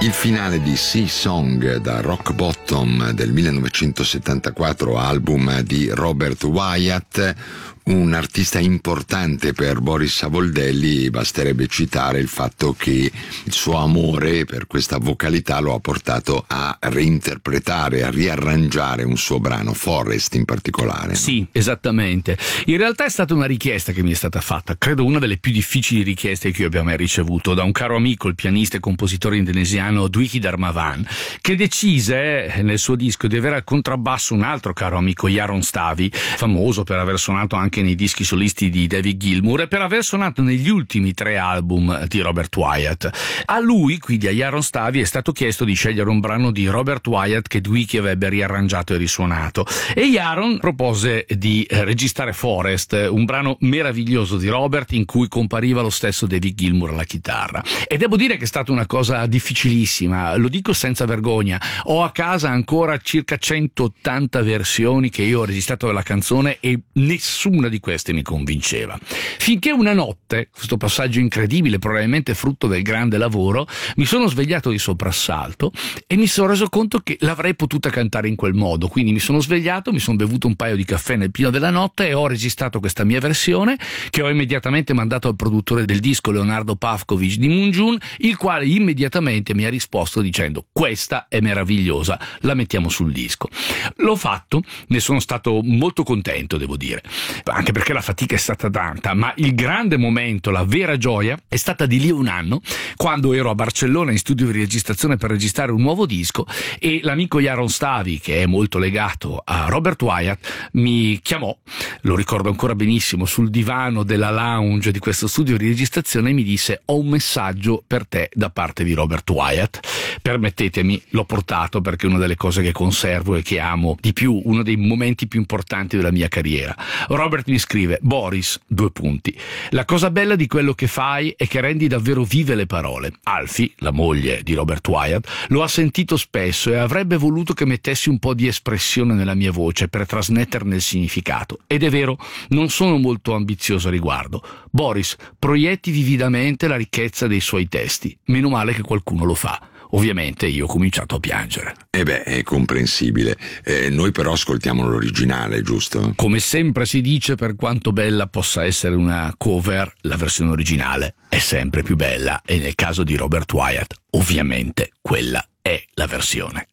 Il finale di Sea Song da Rock Bottom del 1974, album di Robert Wyatt, un artista importante per Boris Savoldelli. Basterebbe citare il fatto che il suo amore per questa vocalità lo ha portato a reinterpretare, a riarrangiare un suo brano, Forest in particolare. Sì, esattamente. In realtà è stata una richiesta che mi è stata fatta, credo una delle più difficili richieste che io abbia mai ricevuto, da un caro amico, il pianista e compositore indonesiano Dwiki Darmawan, che decise nel suo disco di avere al contrabbasso un altro caro amico, Yaron Stavi, famoso per aver suonato anche nei dischi solisti di David Gilmour e per aver suonato negli ultimi 3 album di Robert Wyatt. A lui, quindi a Yaron Stavi, è stato chiesto di scegliere un brano di Robert Wyatt che Dwiki avrebbe riarrangiato e risuonato, e Yaron propose di registrare Forest, un brano meraviglioso di Robert in cui compariva lo stesso David Gilmour alla chitarra. E devo dire che è stata una cosa difficilissima, lo dico senza vergogna. Ho a casa ancora circa 180 versioni che io ho registrato della canzone e nessuna di queste mi convinceva. Finché una notte, questo passaggio incredibile, probabilmente frutto del grande lavoro, mi sono svegliato di soprassalto e mi sono reso conto che l'avrei potuta cantare in quel modo. Quindi mi sono svegliato, mi sono bevuto un paio di caffè nel pieno della notte e ho registrato questa mia versione, che ho immediatamente mandato al produttore del disco, Leonardo Pavkovic di Moon June, il quale immediatamente mi ha risposto dicendo: questa è meravigliosa, la mettiamo sul disco. L'ho fatto, ne sono stato molto contento, devo dire, anche perché la fatica è stata tanta, ma il grande momento, la vera gioia, è stata di lì un anno, quando ero a Barcellona in studio di registrazione per registrare un nuovo disco e l'amico Yaron Stavi, che è molto legato a Robert Wyatt, mi chiamò, lo ricordo ancora benissimo, sul divano della lounge di questo studio di registrazione e mi disse: ho un messaggio per te da parte di Robert Wyatt. Permettetemi, l'ho portato perché è una delle cose che conservo e che amo di più, uno dei momenti più importanti della mia carriera. Robert mi scrive: Boris, 2 punti. La cosa bella di quello che fai è che rendi davvero vive le parole. Alfie, la moglie di Robert Wyatt, lo ha sentito spesso e avrebbe voluto che mettessi un po' di espressione nella mia voce per trasmetterne il significato. Ed è vero, non sono molto ambizioso a riguardo. Boris, proietti vividamente la ricchezza dei suoi testi. Meno male che qualcuno lo fa. Ovviamente io ho cominciato a piangere. È comprensibile. Noi però ascoltiamo l'originale, giusto? Come sempre si dice, per quanto bella possa essere una cover, la versione originale è sempre più bella, e nel caso di Robert Wyatt, ovviamente quella è la versione.